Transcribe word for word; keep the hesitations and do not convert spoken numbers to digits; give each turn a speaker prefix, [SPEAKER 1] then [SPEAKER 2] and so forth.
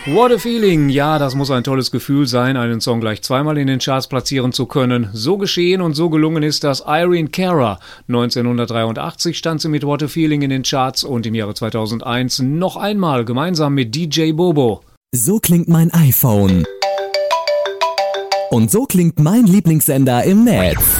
[SPEAKER 1] What a Feeling, ja, das muss ein tolles Gefühl sein, einen Song gleich zweimal in den Charts platzieren zu können. So geschehen und so gelungen ist das Irene Cara. neunzehnhundertdreiundachtzig stand sie mit What a Feeling in den Charts und im Jahre zweitausendeins noch einmal gemeinsam mit D J Bobo.
[SPEAKER 2] So klingt mein iPhone. Und so klingt mein Lieblingssender im Netz.